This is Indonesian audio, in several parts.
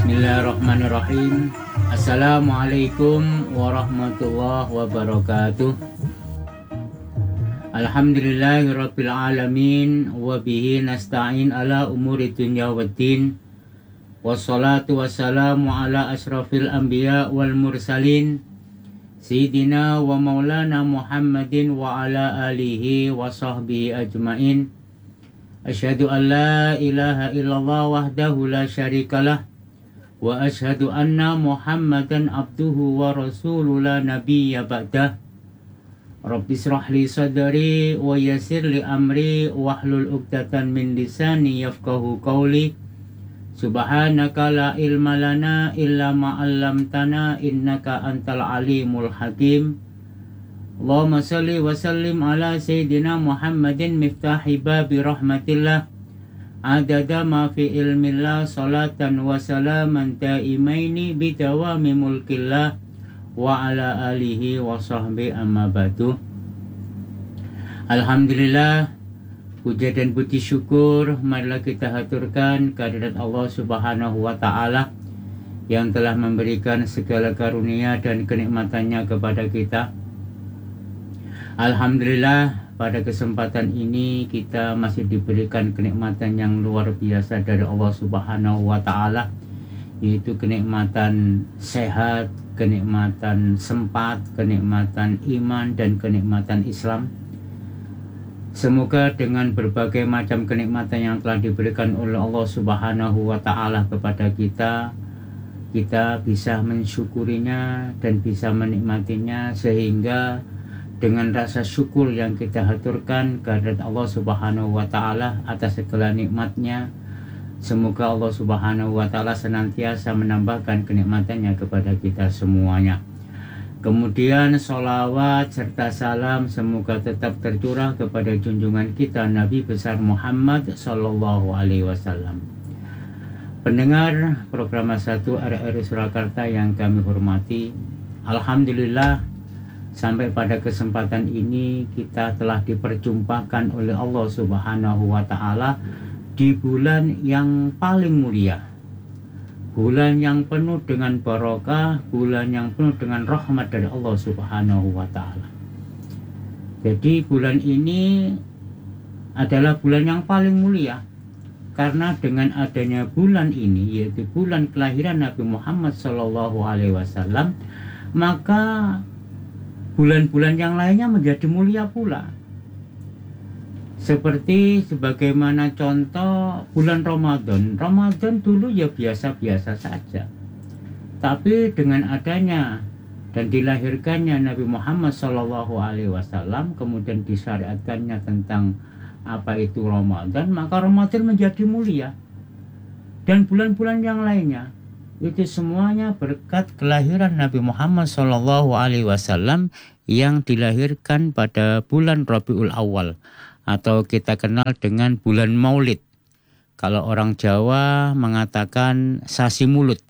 Bismillahirrahmanirrahim. Assalamualaikum warahmatullahi wabarakatuh. Alhamdulillahirabbil alamin wa bihi nasta'in ala umuri dunya waddin. Wassalatu wassalamu ala asrafil anbiya wal mursalin Sayyidina wa maulana Muhammadin wa ala alihi wa sahbihi ajmain. Asyhadu an la ilaha illallah wahdahu la syarikalah wa asyhadu anna Muhammadan abduhu wa rasuluhu la nabiyya ba'dah. Rabbi israh li sadri wa yassir li amri wahlul 'uqdatam min lisani yafqahu qawli. Subhanaka la ilma lana illa ma 'allamtana innaka antal alimul hakim. Allahumma salli wa sallim ala sayyidina Muhammadin miftahi babi rahmatillah adada ma fi ilmillah salatan wa salaman daimaini bidawami mulkillah wa ala alihi wa sahbihi amma ba'du. Alhamdulillah, puja dan puji syukur marilah kita haturkan kehadirat Allah Subhanahu wa taala yang telah memberikan segala karunia dan kenikmatannya kepada kita. Alhamdulillah, pada kesempatan ini kita masih diberikan kenikmatan yang luar biasa dari Allah Subhanahu wa taala, yaitu kenikmatan sehat, kenikmatan sempat, kenikmatan iman dan kenikmatan Islam. Semoga dengan berbagai macam kenikmatan yang telah diberikan oleh Allah Subhanahu wa taala kepada kita bisa mensyukurinya dan bisa menikmatinya, sehingga dengan rasa syukur yang kita haturkan kehadirat Allah Subhanahu wa taala atas segala nikmatnya, semoga Allah Subhanahu wa taala senantiasa menambahkan kenikmatannya kepada kita semuanya. Kemudian sholawat serta salam semoga tetap tercurah kepada junjungan kita Nabi besar Muhammad Sallallahu Alaihi Wasallam. Pendengar program 1 RRI Surakarta yang kami hormati, alhamdulillah, sampai pada kesempatan ini kita telah diperjumpakan oleh Allah Subhanahu wa taala di bulan yang paling mulia, bulan yang penuh dengan barokah, bulan yang penuh dengan rahmat dari Allah Subhanahu wa taala. Jadi bulan ini adalah bulan yang paling mulia, karena dengan adanya bulan ini, yaitu bulan kelahiran Nabi Muhammad SAW, maka bulan-bulan yang lainnya menjadi mulia pula. Seperti sebagaimana contoh bulan Ramadan. Ramadan dulu ya biasa-biasa saja. Tapi dengan adanya dan dilahirkannya Nabi Muhammad SAW, kemudian disyariatkannya tentang apa itu Ramadan, maka Ramadan menjadi mulia. Dan bulan-bulan yang lainnya itu semuanya berkat kelahiran Nabi Muhammad SAW yang dilahirkan pada bulan Rabiul Awal, atau kita kenal dengan bulan Maulid. Kalau orang Jawa mengatakan sasi mulut.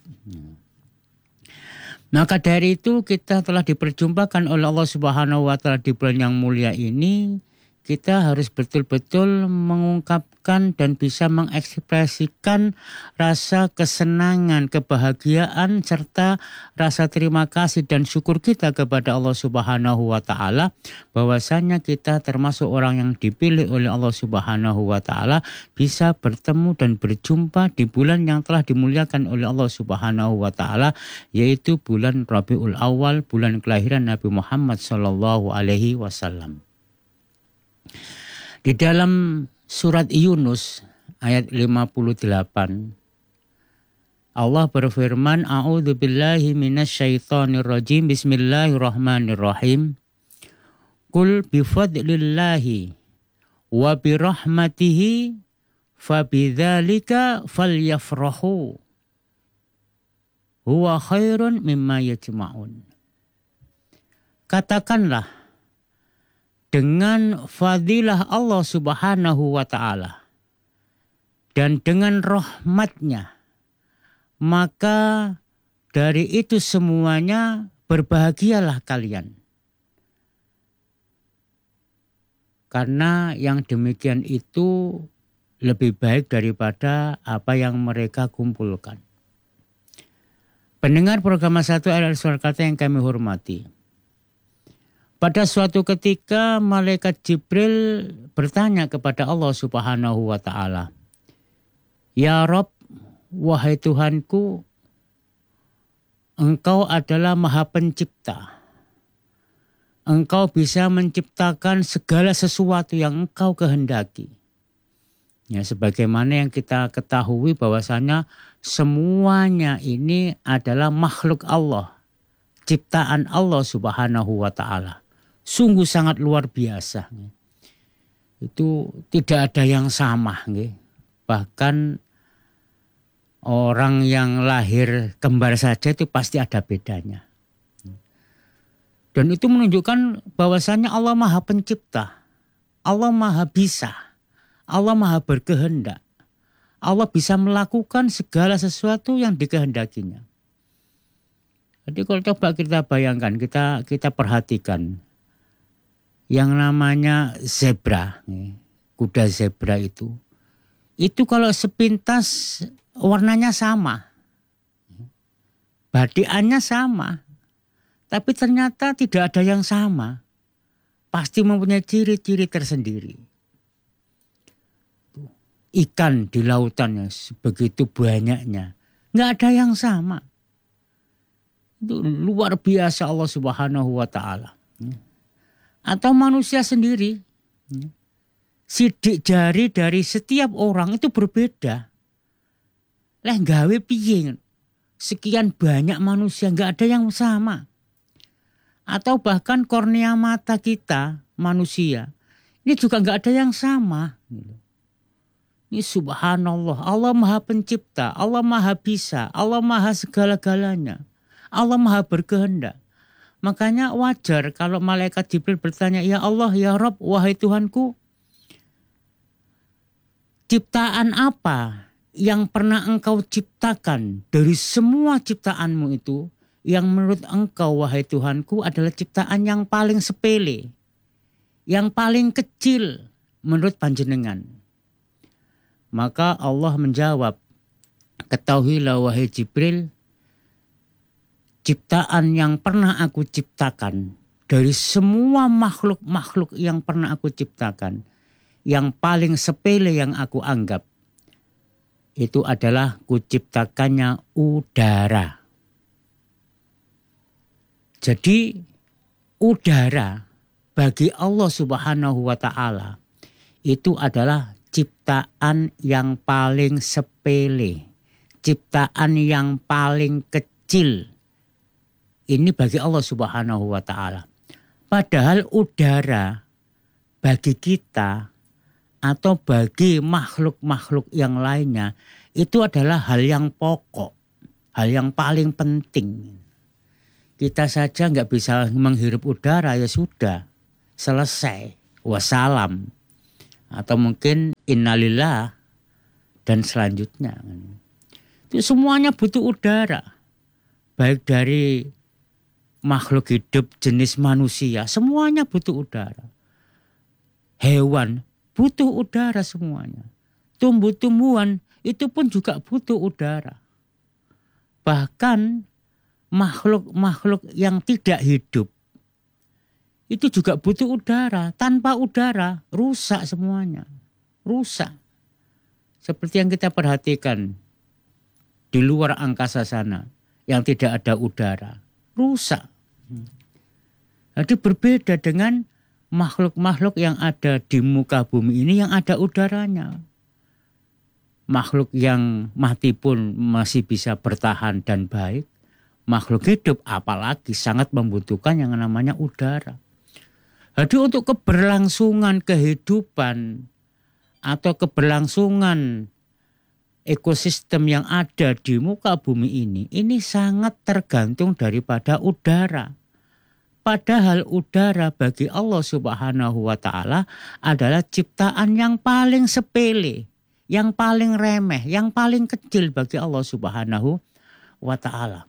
Maka dari itu kita telah diperjumpakan oleh Allah Subhanahu wa taala di bulan yang mulia ini. Kita harus betul-betul mengungkapkan dan bisa mengekspresikan rasa kesenangan, kebahagiaan, serta rasa terima kasih dan syukur kita kepada Allah Subhanahu wa taala, bahwasanya kita termasuk orang yang dipilih oleh Allah Subhanahu wa taala bisa bertemu dan berjumpa di bulan yang telah dimuliakan oleh Allah Subhanahu wa taala, yaitu bulan Rabiul Awal, bulan kelahiran Nabi Muhammad sallallahu alaihi wasallam. Di dalam surat Yunus ayat 58, Allah berfirman, A'udzubillahi minasyaitonirrajim, Bismillahirrahmanirrahim. Qul bifadlillahi wa birahmatihi fabidzalika falyafrahu huwa khairun mimma yajma'un. Katakanlah, dengan fadilah Allah Subhanahu wa ta'ala dan dengan rahmatnya, maka dari itu semuanya berbahagialah kalian. Karena yang demikian itu lebih baik daripada apa yang mereka kumpulkan. Pendengar program satu adalah suara kata yang kami hormati. Pada suatu ketika malaikat Jibril bertanya kepada Allah Subhanahu wa taala, "Ya Rob, wahai Tuhanku, Engkau adalah Maha Pencipta. Engkau bisa menciptakan segala sesuatu yang Engkau kehendaki." Ya, sebagaimana yang kita ketahui bahwasanya semuanya ini adalah makhluk Allah, ciptaan Allah Subhanahu wa taala. Sungguh sangat luar biasa. Itu tidak ada yang sama. Bahkan orang yang lahir kembar saja itu pasti ada bedanya. Dan itu menunjukkan bahwasannya Allah Maha Pencipta. Allah Maha Bisa. Allah Maha Berkehendak. Allah bisa melakukan segala sesuatu yang dikehendakinya. Jadi kalau coba kita bayangkan, kita perhatikan. Yang namanya zebra, kuda zebra itu kalau sepintas warnanya sama, badiannya sama, tapi ternyata tidak ada yang sama, pasti mempunyai ciri-ciri tersendiri. Ikan di lautannya begitu banyaknya, nggak ada yang sama. Itu luar biasa Allah Subhanahu wa taala. Atau manusia sendiri, sidik jari dari setiap orang itu berbeda. Leh gawe piye, sekian banyak manusia nggak ada yang sama. Atau bahkan kornea mata kita manusia ini juga nggak ada yang sama. Ini subhanallah, Allah Maha Pencipta, Allah Maha Bisa, Allah Maha segala-galanya, Allah Maha Berkehendak. Makanya wajar kalau malaikat Jibril bertanya, "Ya Allah, ya Rob, wahai Tuhanku, ciptaan apa yang pernah Engkau ciptakan dari semua ciptaanmu itu, yang menurut Engkau, wahai Tuhanku, adalah ciptaan yang paling sepele, yang paling kecil menurut panjenengan?" Maka Allah menjawab, "Ketahuilah wahai Jibril, ciptaan yang pernah aku ciptakan dari semua makhluk-makhluk yang pernah aku ciptakan, yang paling sepele yang aku anggap, itu adalah kuciptakannya udara." Jadi udara bagi Allah Subhanahu wa taala itu adalah ciptaan yang paling sepele, ciptaan yang paling kecil. Ini bagi Allah Subhanahu wa taala. Padahal udara bagi kita atau bagi makhluk-makhluk yang lainnya itu adalah hal yang pokok, hal yang paling penting. Kita saja nggak bisa menghirup udara, ya sudah, selesai, wassalam. Atau mungkin innalillah dan selanjutnya. Itu semuanya butuh udara. Baik dari makhluk hidup jenis manusia, semuanya butuh udara. Hewan butuh udara semuanya. Tumbuh-tumbuhan itu pun juga butuh udara. Bahkan makhluk-makhluk yang tidak hidup itu juga butuh udara. Tanpa udara rusak semuanya. Rusak. Seperti yang kita perhatikan di luar angkasa sana yang tidak ada udara. Rusak. Jadi berbeda dengan makhluk-makhluk yang ada di muka bumi ini yang ada udaranya. Makhluk yang mati pun masih bisa bertahan dan baik. Makhluk hidup apalagi sangat membutuhkan yang namanya udara. Jadi untuk keberlangsungan kehidupan atau keberlangsungan ekosistem yang ada di muka bumi ini sangat tergantung daripada udara. Padahal udara bagi Allah Subhanahu wa taala adalah ciptaan yang paling sepele, yang paling remeh, yang paling kecil bagi Allah Subhanahu wa taala.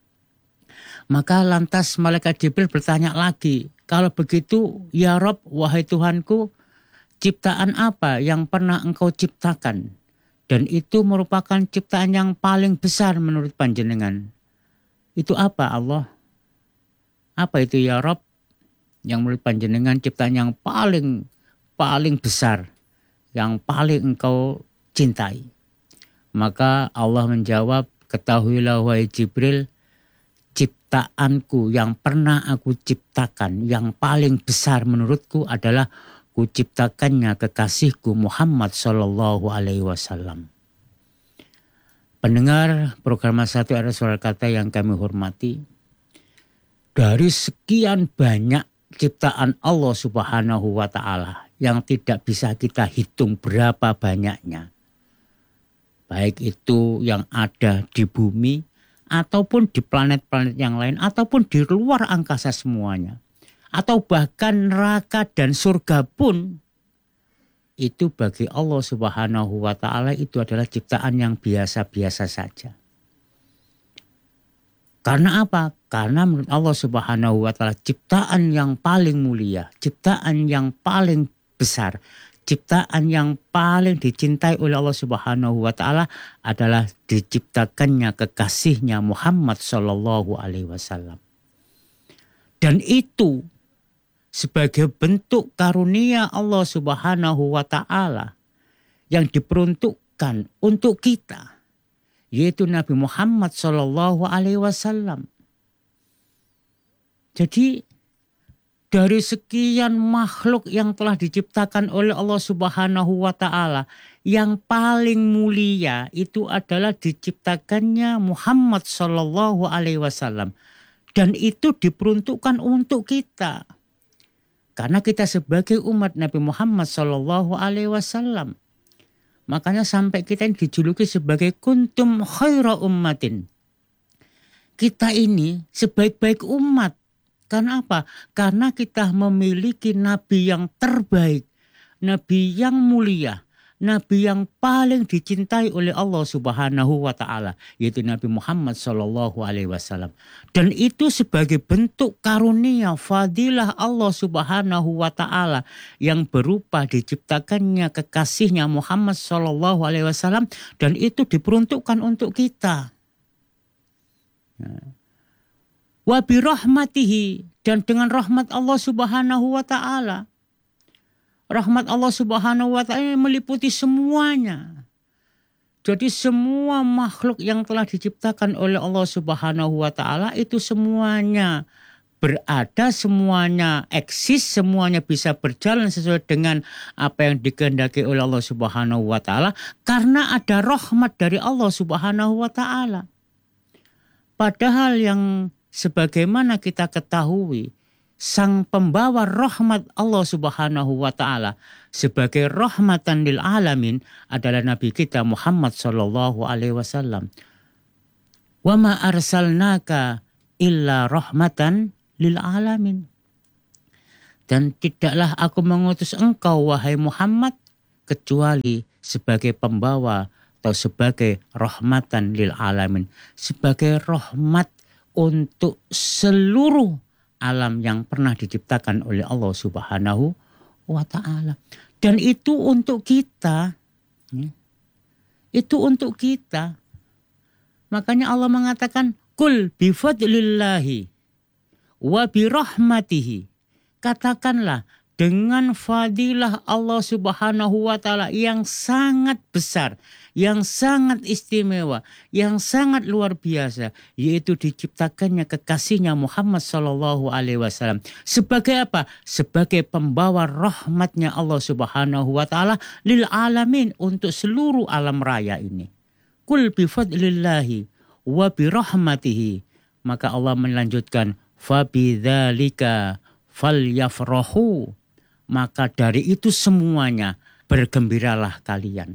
Maka lantas malaikat Jibril bertanya lagi, "Kalau begitu, ya Rob, wahai Tuhanku, ciptaan apa yang pernah Engkau ciptakan? Dan itu merupakan ciptaan yang paling besar menurut panjenengan." Itu apa Allah? Apa itu ya Rob? Yang menurut panjenengan ciptaan yang paling besar, yang paling engkau cintai. Maka Allah menjawab, ketahuilah wahai Jibril, ciptaanku yang pernah aku ciptakan yang paling besar menurutku adalah kuciptakannya kekasihku Muhammad Sallallahu Alaihi Wasallam. Pendengar program Satu Arah Suara Kata yang kami hormati, dari sekian banyak ciptaan Allah Subhanahu wa Ta'ala yang tidak bisa kita hitung berapa banyaknya, baik itu yang ada di bumi ataupun di planet-planet yang lain ataupun di luar angkasa semuanya, atau bahkan neraka dan surga pun, itu bagi Allah Subhanahu wa Ta'ala itu adalah ciptaan yang biasa-biasa saja. Karena apa? Karena menurut Allah Subhanahu wa Ta'ala ciptaan yang paling mulia, ciptaan yang paling besar, ciptaan yang paling dicintai oleh Allah Subhanahu wa Ta'ala adalah diciptakannya kekasihnya Muhammad Sallallahu Alaihi Wasallam. Dan itu sebagai bentuk karunia Allah Subhanahu wa Ta'ala yang diperuntukkan untuk kita, yaitu Nabi Muhammad Sallallahu Alaihi Wasallam. Jadi dari sekian makhluk yang telah diciptakan oleh Allah Subhanahu wa Ta'ala, yang paling mulia itu adalah diciptakannya Muhammad Sallallahu Alaihi Wasallam. Dan itu diperuntukkan untuk kita. Karena kita sebagai umat Nabi Muhammad Sallallahu Alaihi Wasallam. Makanya sampai kita ini dijuluki sebagai kuntum khaira ummatin. Kita ini sebaik-baik umat. Karena apa? Karena kita memiliki Nabi yang terbaik. Nabi yang mulia. Nabi yang paling dicintai oleh Allah Subhanahu wa Ta'ala, yaitu Nabi Muhammad Sallallahu Alaihi Wasallam. Dan itu sebagai bentuk karunia fadilah Allah Subhanahu wa Ta'ala yang berupa diciptakannya kekasihnya Muhammad Sallallahu Alaihi Wasallam, dan itu diperuntukkan untuk kita. Wa bi rahmatihi, dan dengan rahmat Allah Subhanahu wa Ta'ala. Rahmat Allah Subhanahu wa Ta'ala meliputi semuanya. Jadi semua makhluk yang telah diciptakan oleh Allah Subhanahu wa Ta'ala itu semuanya berada, semuanya eksis, semuanya bisa berjalan sesuai dengan apa yang dikehendaki oleh Allah Subhanahu wa Ta'ala, karena ada rahmat dari Allah Subhanahu wa Ta'ala. Padahal yang sebagaimana kita ketahui, sang pembawa rahmat Allah Subhanahu wa Ta'ala sebagai rahmatan lil alamin adalah Nabi kita Muhammad Sallallahu Alaihi Wasallam. Wa ma arsalnaka illa rahmatan lil alamin. Dan tidaklah aku mengutus engkau wahai Muhammad kecuali sebagai pembawa atau sebagai rahmatan lil alamin, sebagai rahmat untuk seluruh alam yang pernah diciptakan oleh Allah Subhanahu wa Ta'ala. Dan itu untuk kita. Itu untuk kita. Makanya Allah mengatakan, Kul bifadlillahi wa birahmatihi. Katakanlah, dengan fadilah Allah Subhanahu wa Ta'ala yang sangat besar, yang sangat istimewa, yang sangat luar biasa, yaitu diciptakannya kekasihnya Muhammad Sallallahu Alaihi Wasallam. Sebagai apa? Sebagai pembawa rahmatnya Allah Subhanahu wa Ta'ala lil alamin, untuk seluruh alam raya ini. Kul bifadlillahi wa birahmatihi. Maka Allah melanjutkan, fabidzalika falyafrahu. Maka dari itu semuanya bergembiralah kalian.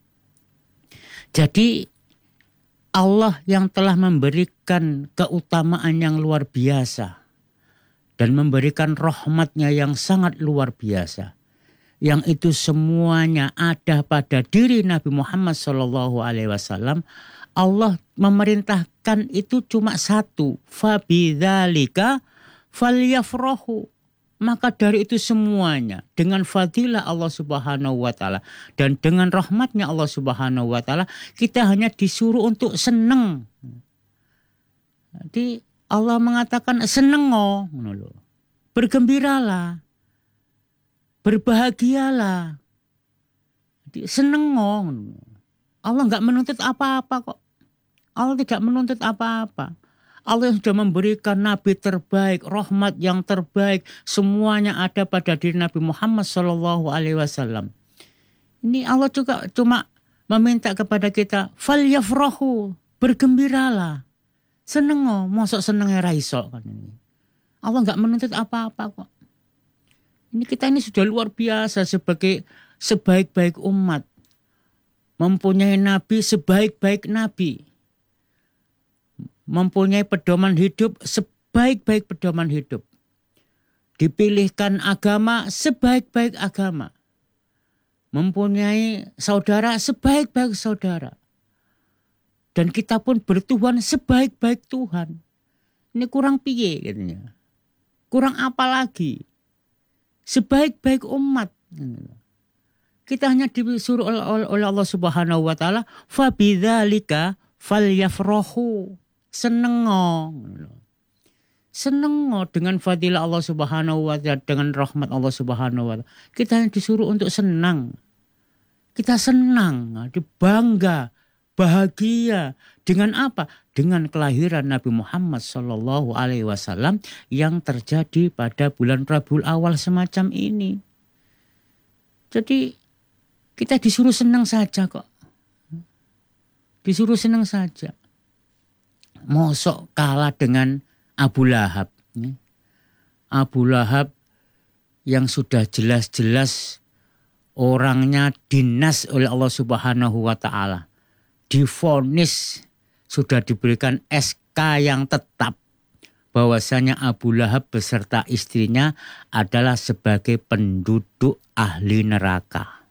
Jadi Allah yang telah memberikan keutamaan yang luar biasa dan memberikan rahmatnya yang sangat luar biasa, yang itu semuanya ada pada diri Nabi Muhammad SAW. Allah memerintahkan itu cuma satu, fabidzalika falyafrahu. Maka dari itu semuanya dengan fadilah Allah Subhanahu wa Ta'ala dan dengan rahmatnya Allah Subhanahu wa Ta'ala, kita hanya disuruh untuk senang. Jadi Allah mengatakan senengo, bergembiralah, berbahagialah. Jadi senengo. Allah nggak menuntut apa-apa kok. Allah tidak menuntut apa-apa. Allah yang sudah memberikan nabi terbaik, rahmat yang terbaik, semuanya ada pada diri Nabi Muhammad SAW. Ini Allah juga cuma meminta kepada kita, falyafrahu, bergembiralah, seneng, mosok senengnya raiso kan ini. Allah nggak menuntut apa-apa kok. Ini kita ini sudah luar biasa sebagai sebaik-baik umat, mempunyai nabi sebaik-baik nabi, mempunyai pedoman hidup sebaik-baik pedoman hidup, dipilihkan agama sebaik-baik agama, mempunyai saudara sebaik-baik saudara, dan kita pun bertuhan sebaik-baik Tuhan. Ini kurang piye katanya, kurang apa lagi, sebaik-baik umat. Kita hanya disuruh oleh Allah Subhanahu wa taala, fa bidzalika falyafrahu. Senengo dengan fadilah Allah Subhanahu wa taala, dengan rahmat Allah Subhanahu wa taala. Kita yang disuruh untuk senang. Kita senang, bangga, bahagia dengan apa? Dengan kelahiran Nabi Muhammad sallallahu alaihi wasallam yang terjadi pada bulan Rabiul Awal semacam ini. Jadi kita disuruh senang saja kok. Disuruh senang saja. Mosok kalah dengan Abu Lahab. Abu Lahab yang sudah jelas-jelas orangnya dinas oleh Allah Subhanahu wa taala. Divonis, sudah diberikan SK yang tetap bahwasanya Abu Lahab beserta istrinya adalah sebagai penduduk ahli neraka.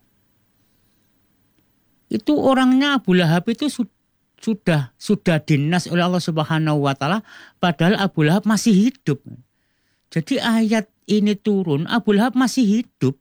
Itu orangnya Abu Lahab itu sudah dinas oleh Allah Subhanahu wa taala, padahal Abu Lahab masih hidup. Jadi ayat ini turun, Abu Lahab masih hidup.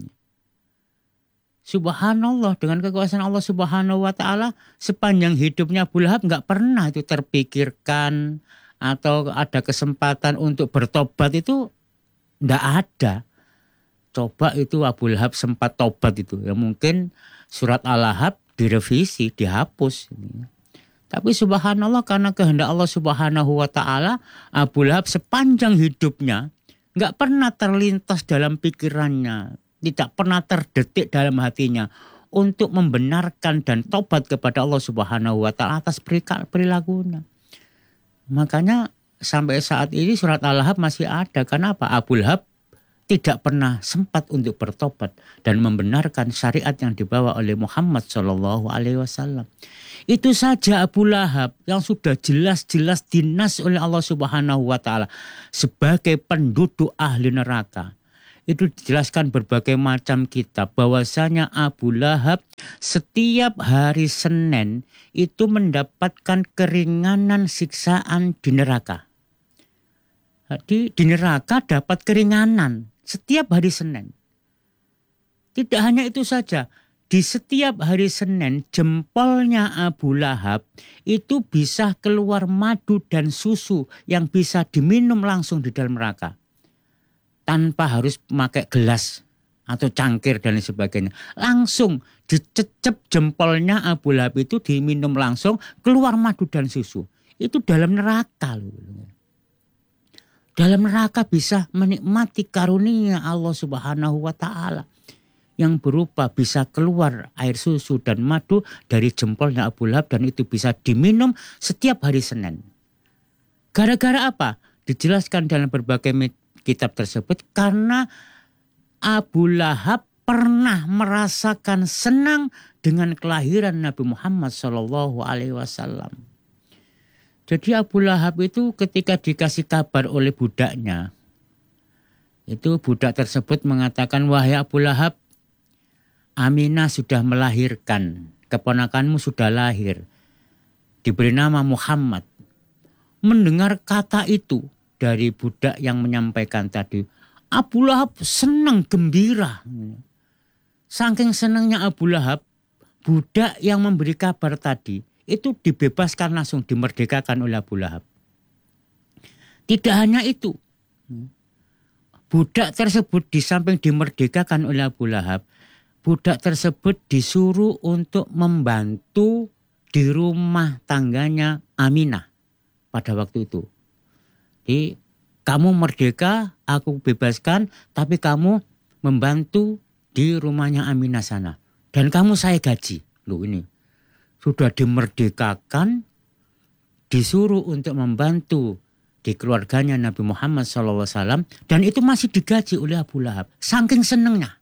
Subhanallah, dengan kekuasaan Allah Subhanahu wa taala, sepanjang hidupnya Abu Lahab enggak pernah itu terpikirkan atau ada kesempatan untuk bertobat, itu enggak ada. Coba itu Abu Lahab sempat tobat itu, ya mungkin surat Al-Lahab direvisi, dihapus. Tapi subhanallah, karena kehendak Allah Subhanahu wa taala, Abu Lahab sepanjang hidupnya enggak pernah terlintas dalam pikirannya, tidak pernah terdetik dalam hatinya untuk membenarkan dan tobat kepada Allah Subhanahu wa taala atas perilakunya. Makanya sampai saat ini surat Al-Lahab masih ada. Kenapa? Abu Lahab tidak pernah sempat untuk bertobat dan membenarkan syariat yang dibawa oleh Muhammad SAW. Itu saja Abu Lahab yang sudah jelas-jelas dinas oleh Allah Subhanahu wa taala sebagai penduduk ahli neraka. Itu dijelaskan berbagai macam kitab bahwasanya Abu Lahab setiap hari Senin itu mendapatkan keringanan siksaan di neraka. Di neraka dapat keringanan setiap hari Senin. Tidak hanya itu saja, di setiap hari Senin jempolnya Abu Lahab itu bisa keluar madu dan susu yang bisa diminum langsung di dalam neraka, tanpa harus memakai gelas atau cangkir dan sebagainya. Langsung dicecep jempolnya Abu Lahab itu, diminum langsung, keluar madu dan susu. Itu dalam neraka loh. Dalam neraka bisa menikmati karunia Allah Subhanahu wa taala yang berupa bisa keluar air susu dan madu dari jempolnya Abu Lahab, dan itu bisa diminum setiap hari Senin. Gara-gara apa? Dijelaskan dalam berbagai kitab tersebut, karena Abu Lahab pernah merasakan senang dengan kelahiran Nabi Muhammad SAW. Jadi Abu Lahab itu ketika dikasih kabar oleh budaknya, itu budak tersebut mengatakan, wahai Abu Lahab, Aminah sudah melahirkan, keponakanmu sudah lahir, diberi nama Muhammad. Mendengar kata itu dari budak yang menyampaikan tadi, Abu Lahab senang gembira. Saking senangnya Abu Lahab, budak yang memberi kabar tadi itu dibebaskan langsung, dimerdekakan oleh Abu Lahab. Tidak hanya itu. Budak tersebut di samping dimerdekakan oleh Abu Lahab, budak tersebut disuruh untuk membantu di rumah tangganya Aminah pada waktu itu. Jadi kamu merdeka, aku bebaskan, tapi kamu membantu di rumahnya Aminah sana. Dan kamu saya gaji. Loh ini, sudah dimerdekakan, disuruh untuk membantu di keluarganya Nabi Muhammad SAW, dan itu masih digaji oleh Abu Lahab. Saking senengnya.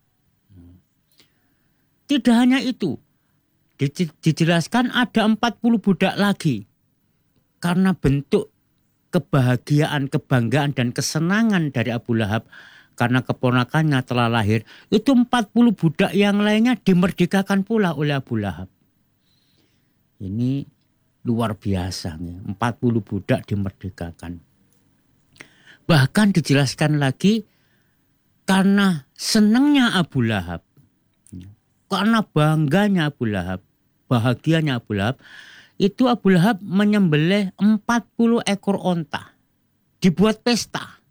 Tidak hanya itu. Dijelaskan ada 40 budak lagi. Karena bentuk kebahagiaan, kebanggaan, dan kesenangan dari Abu Lahab, karena keponakannya telah lahir, itu 40 budak yang lainnya dimerdekakan pula oleh Abu Lahab. Ini luar biasa. 40 budak dimerdekakan. Bahkan dijelaskan lagi, karena senangnya Abu Lahab, karena bangganya Abu Lahab, bahagianya Abu Lahab, itu Abu Lahab menyembelih 40 ekor onta. Dibuat pesta.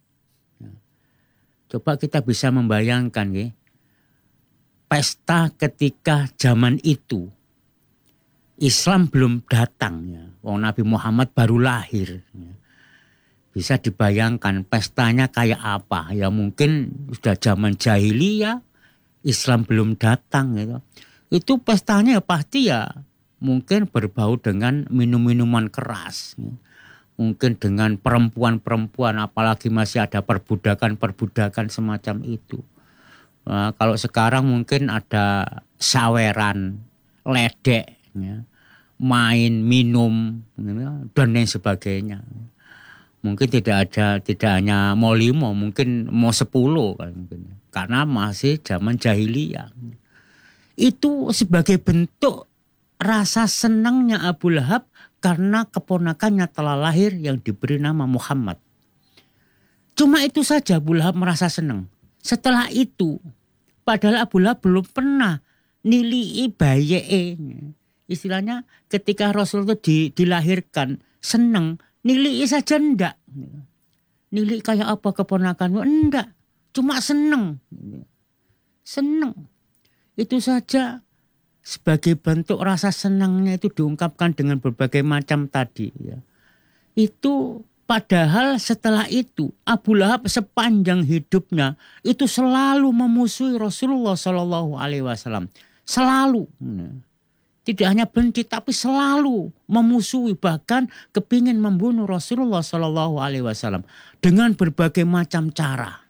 Coba kita bisa membayangkan ya, pesta ketika zaman itu. Islam belum datang ya. Wong Nabi Muhammad baru lahir ya. Bisa dibayangkan pestanya kayak apa. Ya mungkin sudah zaman jahiliyah, Islam belum datang gitu. Itu pestanya pasti ya mungkin berbau dengan minum-minuman keras. Mungkin dengan perempuan-perempuan, apalagi masih ada perbudakan-perbudakan semacam itu. Nah, kalau sekarang mungkin ada saweran, ledek, ya, main, minum, dan lain sebagainya. Mungkin tidak hanya mau 5, mungkin mau 10 kan, karena masih zaman jahiliyah. Itu sebagai bentuk rasa senangnya Abu Lahab karena keponakannya telah lahir yang diberi nama Muhammad. Cuma itu saja Abu Lahab merasa senang. Setelah itu, padahal Abu Lahab belum pernah nilai baye. Istilahnya ketika Rasul itu dilahirkan, senang. Nilai saja enggak. Nilai kayak apa keponakanmu? Enggak. Cuma seneng. Seneng. Itu saja sebagai bentuk rasa senangnya itu diungkapkan dengan berbagai macam tadi. Ya. Itu padahal setelah itu Abu Lahab sepanjang hidupnya itu selalu memusuhi Rasulullah SAW. Selalu. Tidak hanya benci tapi selalu memusuhi, bahkan kepingin membunuh Rasulullah SAW dengan berbagai macam cara.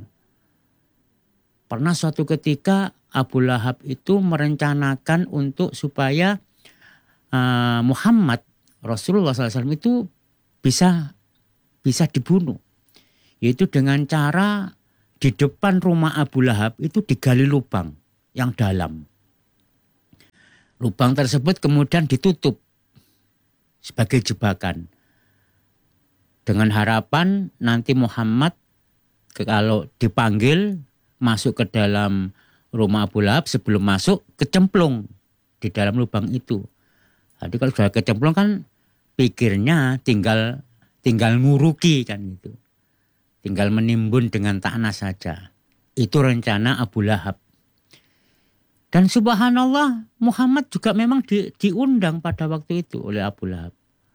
Pernah suatu ketika Abu Lahab itu merencanakan untuk supaya Muhammad Rasulullah SAW itu bisa dibunuh, yaitu dengan cara di depan rumah Abu Lahab itu digali lubang yang dalam. Lubang tersebut kemudian ditutup sebagai jebakan. Dengan harapan nanti Muhammad kalau dipanggil masuk ke dalam rumah Abu Lahab, sebelum masuk kecemplung di dalam lubang itu. Jadi kalau sudah kecemplung kan pikirnya tinggal nguruki kan gitu. Tinggal menimbun dengan tanah saja. Itu rencana Abu Lahab. Dan subhanallah Muhammad juga memang diundang pada waktu itu oleh Abu Lahab.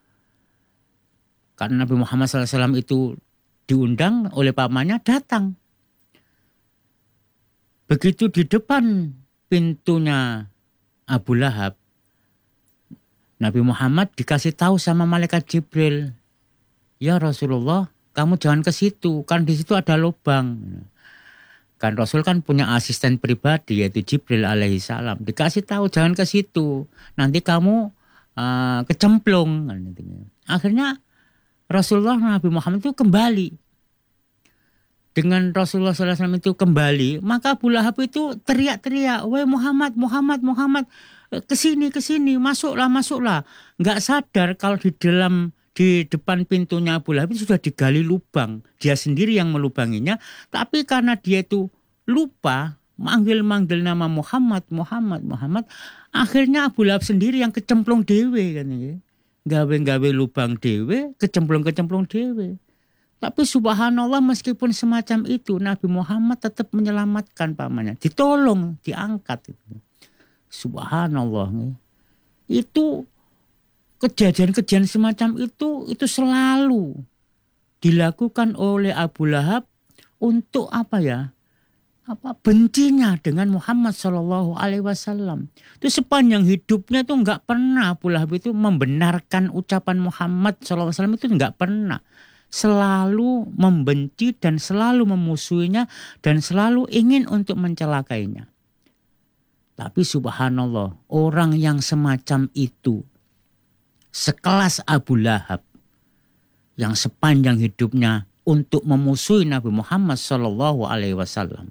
Karena Nabi Muhammad SAW itu diundang oleh pamannya datang. Begitu di depan pintunya Abu Lahab, Nabi Muhammad dikasih tahu sama malaikat Jibril, ya Rasulullah, kamu jangan ke situ, kan di situ ada lubang. Kan Rasul kan punya asisten pribadi yaitu Jibril alaihi salam. Dikasih tahu jangan ke situ, nanti kamu kecemplung. Akhirnya Rasulullah Nabi Muhammad itu kembali. Dengan Rasulullah SAW itu kembali, maka Abu Lahab itu teriak-teriak, weh Muhammad, Muhammad, Muhammad, kesini, masuklah. Nggak sadar kalau di depan pintunya Abu Lahab itu sudah digali lubang. Dia sendiri yang melubanginya. Tapi karena dia itu lupa manggil nama Muhammad. Akhirnya Abu Lahab sendiri yang kecemplung dewe. Kan, gawe lubang dewe, kecemplung dewe. Tapi subhanallah meskipun semacam itu Nabi Muhammad tetap menyelamatkan pamannya. Ditolong, diangkat. Subhanallah. Itu kejadian-kejadian semacam itu selalu dilakukan oleh Abu Lahab untuk bencinya dengan Muhammad Shallallahu Alaihi Wasallam. Itu sepanjang hidupnya tuh nggak pernah Abu Lahab itu membenarkan ucapan Muhammad Shallallahu Alaihi Wasallam, itu nggak pernah. Selalu membenci dan selalu memusuhinya dan selalu ingin untuk mencelakainya. Tapi subhanallah, orang yang semacam itu, sekelas Abu Lahab, yang sepanjang hidupnya untuk memusuhi Nabi Muhammad Shallallahu Alaihi Wasallam,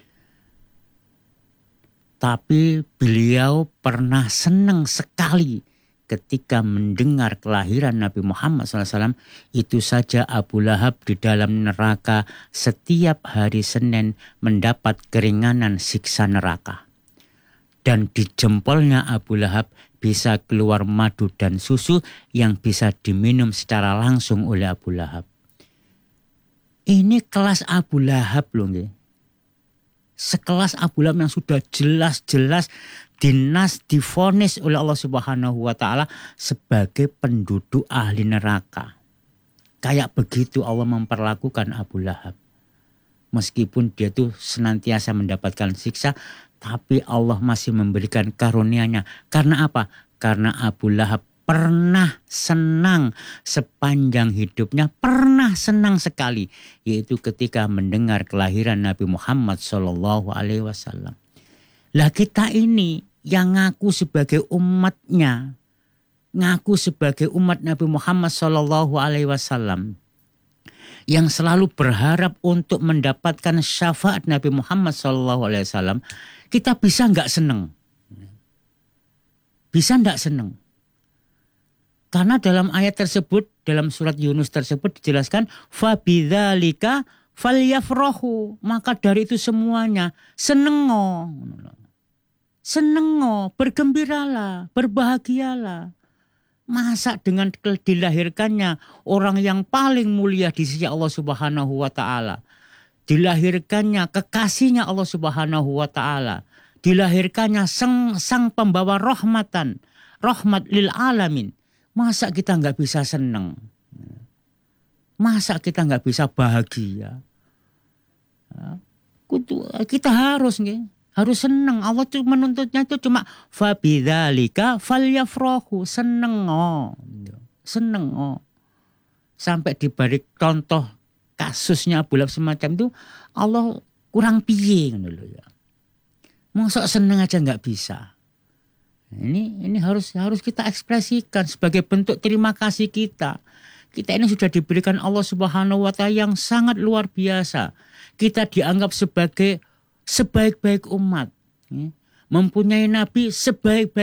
tapi beliau pernah senang sekali ketika mendengar kelahiran Nabi Muhammad SAW. Itu saja Abu Lahab di dalam neraka setiap hari Senin mendapat keringanan siksa neraka. Dan di jempolnya Abu Lahab bisa keluar madu dan susu yang bisa diminum secara langsung oleh Abu Lahab. Ini kelas Abu Lahab loh. Sekelas Abu Lahab yang sudah jelas-jelas divonis oleh Allah Subhanahu wa Ta'ala sebagai penduduk ahli neraka. Kayak begitu Allah memperlakukan Abu Lahab. Meskipun dia tuh senantiasa mendapatkan siksa, tapi Allah masih memberikan karunia-Nya. Karena apa? Karena Abu Lahab pernah senang sepanjang hidupnya, pernah senang sekali, yaitu ketika mendengar kelahiran Nabi Muhammad Shallallahu Alaihi Wasallam. Lah kita ini yang ngaku sebagai umatnya, ngaku sebagai umat Nabi Muhammad Shallallahu Alaihi Wasallam, yang selalu berharap untuk mendapatkan syafaat Nabi Muhammad Shallallahu Alaihi Wasallam, kita bisa nggak senang? Bisa nggak senang? Karena dalam ayat tersebut, dalam surat Yunus tersebut dijelaskan, fabidzalika falyafrahu, maka dari itu semuanya senengo, bergembiralah, berbahagialah. Masa dengan dilahirkannya orang yang paling mulia di sisi Allah Subhanahu wa Ta'ala, dilahirkannya kekasihnya Allah Subhanahu wa Ta'ala, dilahirkannya sang pembawa rahmatan, rahmat lil alamin. Masa kita nggak bisa senang? Masa kita nggak bisa bahagia? Kita harus senang. Allah tuh menuntutnya itu cuma fabidzalika falyafrahu, seneng. Sampai dibalik contoh kasusnya Abu Lahab semacam itu, Allah kurang piye ngono ya. Masa seneng aja nggak bisa. Ini harus kita ekspresikan sebagai bentuk terima kasih kita. Kita ini sudah diberikan Allah Subhanahu wa Ta'ala yang sangat luar biasa. Kita dianggap sebagai sebaik-baik umat. Mempunyai nabi sebaik-baik